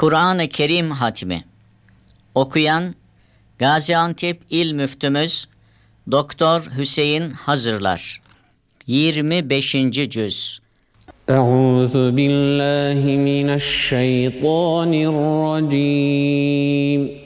Kur'an-ı Kerim hatmi. Okuyan Gaziantep İl Müftümüz Doktor Hüseyin Hazırlar. 25. cüz. Euzu billahi mineşşeytanirracim.